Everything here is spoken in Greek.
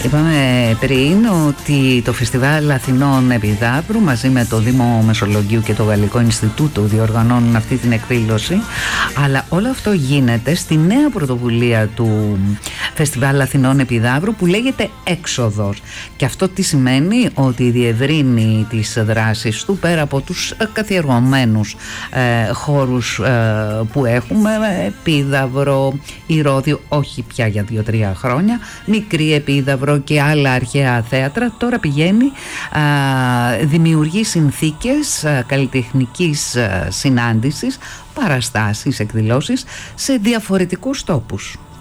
Είπαμε πριν ότι το Φεστιβάλ Αθηνών Επιδαύρου μαζί με το Δήμο Μεσολογγίου και το Γαλλικό Ινστιτούτο διοργανώνουν αυτή την εκδήλωση, αλλά όλο αυτό γίνεται στη νέα πρωτοβουλία του Φεστιβάλ Αθηνών Επιδαύρου που λέγεται Έξοδος. Και αυτό τι σημαίνει? Ότι διευρύνει τις δράσεις του πέρα από τους καθιερωμένους χώρους που έχουμε, Επίδαυρο, Ηρώδειο, όχι πια για 2-3 χρόνια, Μικρή Επίδαυρο και άλλα αρχαία θέατρα. Τώρα πηγαίνει, δημιουργεί συνθήκες καλλιτεχνικής συνάντησης, παραστάσεις, εκδηλώσεις σε διαφορετικούς τόπους.